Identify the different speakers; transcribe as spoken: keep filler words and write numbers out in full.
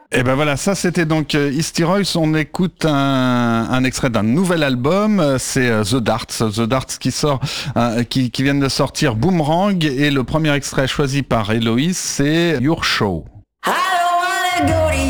Speaker 1: Et ben voilà, ça c'était donc euh, Easty Royce. On écoute un, un extrait d'un nouvel album, euh, c'est euh, The Darts. The Darts qui sort, euh, qui, qui viennent de sortir Boomerang, et le premier extrait choisi par Héloïse, c'est Your Show.
Speaker 2: I don't wanna go to